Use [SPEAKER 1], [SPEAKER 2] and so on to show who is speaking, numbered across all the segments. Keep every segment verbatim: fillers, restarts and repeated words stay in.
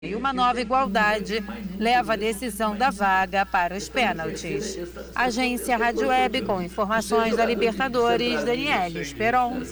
[SPEAKER 1] E uma nova igualdade leva a decisão da vaga para os pênaltis. Agência Rádio Web com informações da Libertadores, Daniele Esperon.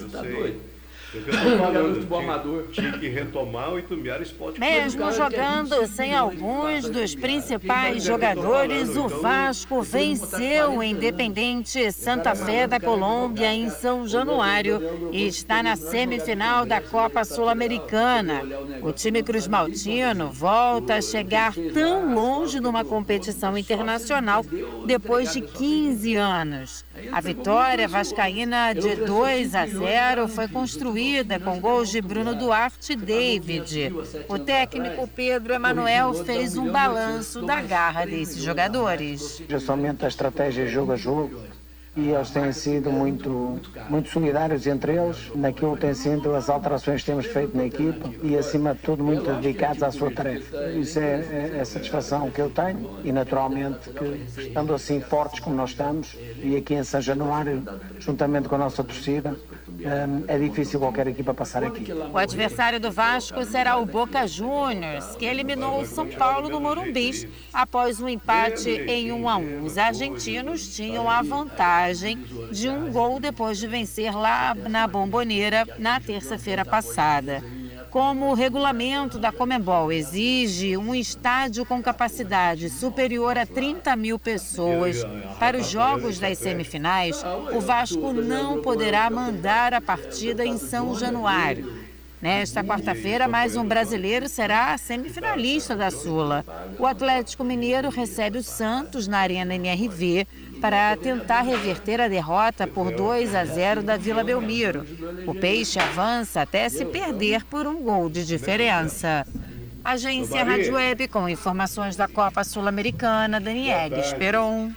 [SPEAKER 2] Tinha que retomar o Itumbiara Esporte Clube.
[SPEAKER 1] Mesmo jogando sem alguns dos principais jogadores, o Vasco venceu o Independente Santa Fé da Colômbia em São Januário e está na semifinal da Copa Sul-Americana. O time cruzmaltino volta a chegar tão longe numa competição internacional depois de quinze anos. A vitória vascaína de dois a zero foi construída com gols de Bruno Duarte e David. O técnico Pedro Emanuel fez um balanço da garra desses jogadores.
[SPEAKER 3] Somente a estratégia jogo a jogo, e eles têm sido muito, muito solidários entre eles, naquilo que têm sido as alterações que temos feito na equipa e, acima de tudo, muito dedicados à sua tarefa. Isso é, é, é a satisfação que eu tenho e, naturalmente, que estando assim fortes como nós estamos, e aqui em São Januário, juntamente com a nossa torcida, é difícil qualquer equipa passar aqui.
[SPEAKER 1] O adversário do Vasco será o Boca Juniors, que eliminou o São Paulo no Morumbi após um empate em um a um. Os argentinos tinham a vantagem de um gol depois de vencer lá na Bombonera na terça-feira passada. Como o regulamento da Conmebol exige um estádio com capacidade superior a trinta mil pessoas para os jogos das semifinais, o Vasco não poderá mandar a partida em São Januário. Nesta quarta-feira, mais um brasileiro será semifinalista da Sula. O Atlético Mineiro recebe o Santos na Arena M R V para tentar reverter a derrota por dois a zero da Vila Belmiro. O Peixe avança até se perder por um gol de diferença. Agência Rádio Web com informações da Copa Sul-Americana, Daniele Esperon.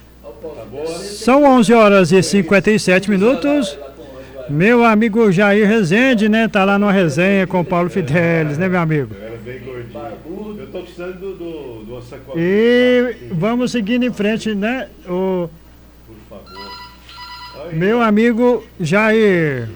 [SPEAKER 4] São onze horas e cinquenta e sete minutos. Meu amigo Jair Rezende, né? Tá lá numa resenha com o Paulo Fidelis, né, meu amigo?
[SPEAKER 2] Era bem gordinho. Eu tô precisando do, do, do sacola.
[SPEAKER 4] E vamos seguindo em frente, né? O...
[SPEAKER 2] Por favor. Aí.
[SPEAKER 4] Meu amigo Jair.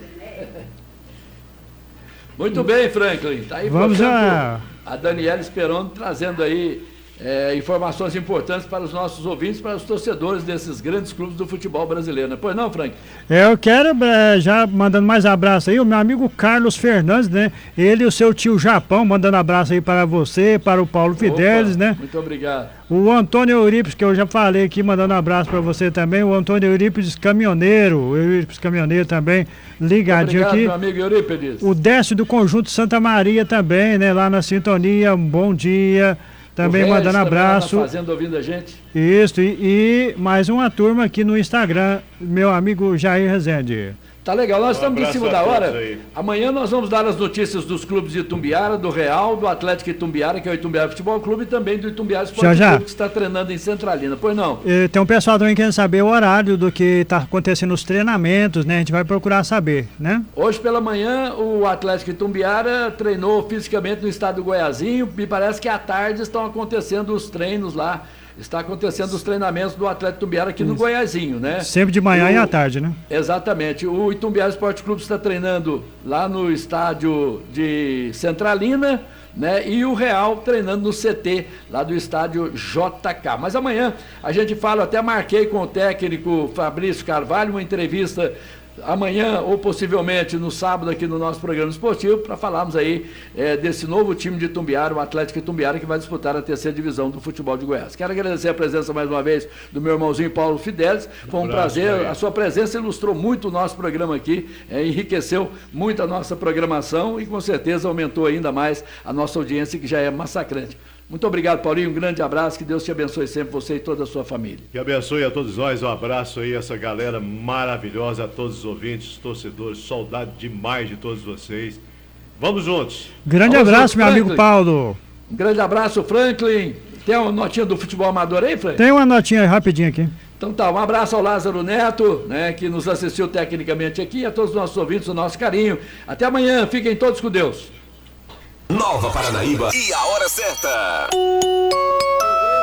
[SPEAKER 5] Muito bem, Franklin. Tá aí,
[SPEAKER 4] vamos
[SPEAKER 5] portanto, a Daniela Esperon trazendo aí É, informações importantes para os nossos ouvintes, para os torcedores desses grandes clubes do futebol brasileiro, né? Pois não, Frank?
[SPEAKER 4] É, eu quero, é, já mandando mais abraço aí, o meu amigo Carlos Fernandes, né? Ele e o seu tio Japão, mandando abraço aí para você, para o Paulo Fidelis, né?
[SPEAKER 5] Muito obrigado.
[SPEAKER 4] O Antônio Eurípides, que eu já falei aqui, mandando um abraço para você também, o Antônio Eurípides Caminhoneiro, o Eurípides Caminhoneiro também, ligadinho
[SPEAKER 5] obrigado,
[SPEAKER 4] aqui.
[SPEAKER 5] Meu amigo Eurípides.
[SPEAKER 4] O Décio do Conjunto Santa Maria também, né? Lá na sintonia, um bom dia. Também mandando abraço.
[SPEAKER 5] Fazendo, ouvindo a gente.
[SPEAKER 4] Isso, e, e mais uma turma aqui no Instagram, meu amigo Jair Rezende.
[SPEAKER 5] Tá legal, nós
[SPEAKER 2] Um
[SPEAKER 5] estamos em cima da hora.
[SPEAKER 2] aí.
[SPEAKER 5] Amanhã nós vamos dar as notícias dos clubes de Itumbiara, do Real, do Atlético Itumbiara, que é o Itumbiara Futebol Clube, e também do Itumbiara Esporte
[SPEAKER 4] Já, já.
[SPEAKER 5] Clube, que está treinando em Centralina. Pois não?
[SPEAKER 4] E tem um pessoal também querendo saber o horário do que está acontecendo nos treinamentos, né? A gente vai procurar saber, né?
[SPEAKER 5] Hoje pela manhã, o Atlético Itumbiara treinou fisicamente no estado do Goiazinho. Me parece que à tarde estão acontecendo os treinos lá. Está acontecendo os treinamentos do Atlético Itumbiara aqui no Goiazinho, né?
[SPEAKER 4] Sempre de manhã
[SPEAKER 5] o...
[SPEAKER 4] e à tarde, né?
[SPEAKER 5] Exatamente. O Itumbiara Esporte Clube está treinando lá no estádio de Centralina, né? E o Real treinando no C T, lá do estádio J K. Mas amanhã a gente fala, até marquei com o técnico Fabrício Carvalho uma entrevista amanhã ou possivelmente no sábado aqui no nosso programa esportivo para falarmos aí é, desse novo time de Itumbiara, o Atlético Itumbiara, que vai disputar a terceira divisão do futebol de Goiás. Quero agradecer a presença mais uma vez do meu irmãozinho Paulo Fidelis, foi um, um prazer, aí. A sua presença ilustrou muito o nosso programa aqui, é, enriqueceu muito a nossa programação e com certeza aumentou ainda mais a nossa audiência, que já é massacrante. Muito obrigado, Paulinho, um grande abraço, que Deus te abençoe sempre, você e toda a sua família.
[SPEAKER 2] Que abençoe a todos nós, um abraço aí, essa galera maravilhosa, a todos os ouvintes, torcedores, saudade demais de todos vocês. Vamos juntos.
[SPEAKER 4] Grande
[SPEAKER 5] Vamos
[SPEAKER 4] abraço,
[SPEAKER 5] juntos,
[SPEAKER 4] meu
[SPEAKER 5] Franklin.
[SPEAKER 4] amigo Paulo.
[SPEAKER 5] Um grande abraço, Franklin. Tem uma notinha do futebol amador aí, Franklin?
[SPEAKER 4] Tem uma notinha rapidinho aqui.
[SPEAKER 5] Então tá, um abraço ao Lázaro Neto, né, que nos assistiu tecnicamente aqui, e a todos os nossos ouvintes, o nosso carinho. Até amanhã, fiquem todos com Deus.
[SPEAKER 6] Nova Paranaíba e a hora certa.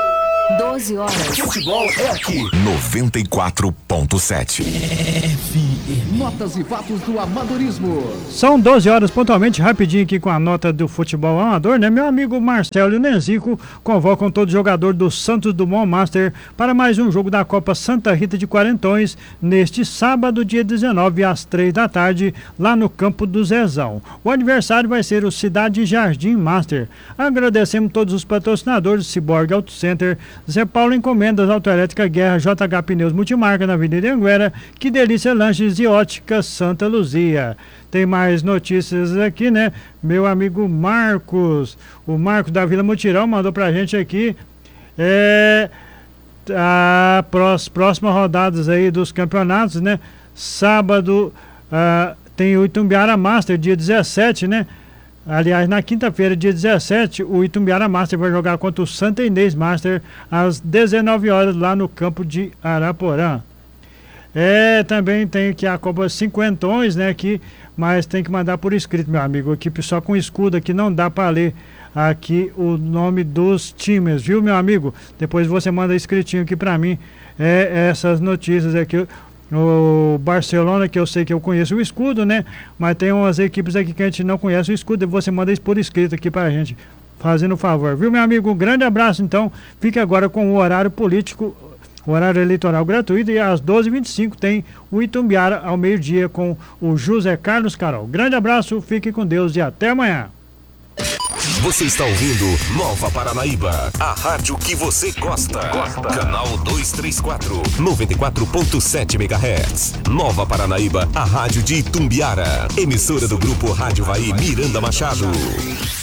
[SPEAKER 6] doze horas.
[SPEAKER 7] Futebol é aqui. noventa e quatro ponto sete.
[SPEAKER 5] Notas e fatos do amadorismo.
[SPEAKER 4] São doze horas pontualmente, rapidinho aqui com a nota do futebol amador, né? Meu amigo Marcelo e o Nenzico convocam todo jogador do Santos Dumont Master para mais um jogo da Copa Santa Rita de Quarentões, neste sábado, dia dezenove, às três da tarde, lá no campo do Zezão. O adversário vai ser o Cidade Jardim Master. Agradecemos todos os patrocinadores, Ciborgue Auto Center, Zé Paulo Encomendas, Autoelétrica Guerra, J H Pneus Multimarca na Avenida Anguera, Que Delícia Lanches e Ótica Santa Luzia. Tem mais notícias aqui, né? Meu amigo Marcos, o Marcos da Vila Mutirão mandou pra gente aqui é, a prós, próximas rodadas aí dos campeonatos, né? Sábado ah, tem o Itumbiara Master, dia dezessete, né? Aliás, na quinta-feira, dia dezessete, o Itumbiara Master vai jogar contra o Santa Inês Master às dezenove horas lá no campo de Araporã. É, também tem aqui a Copa Cinquentões, né, aqui, mas tem que mandar por escrito, meu amigo. Equipe só com escudo aqui, não dá para ler aqui o nome dos times, viu, meu amigo? Depois você manda escritinho aqui para mim, é, essas notícias aqui. O Barcelona, que eu sei que eu conheço o escudo, né, mas tem umas equipes aqui que a gente não conhece o escudo, e você manda isso por escrito aqui pra gente, fazendo um favor, viu, meu amigo? Um grande abraço, então. Fique agora com o horário político, o horário eleitoral gratuito, e às doze e vinte e cinco tem o Itumbiara ao meio-dia com o José Carlos Carol. Grande abraço, fique com Deus e até amanhã.
[SPEAKER 7] Você está ouvindo Nova Paranaíba, a rádio que você gosta. gosta. Canal duzentos e trinta e quatro, noventa e quatro ponto sete megahertz. Nova Paranaíba, a rádio de Itumbiara. Emissora do grupo Rádio Vai Miranda Machado.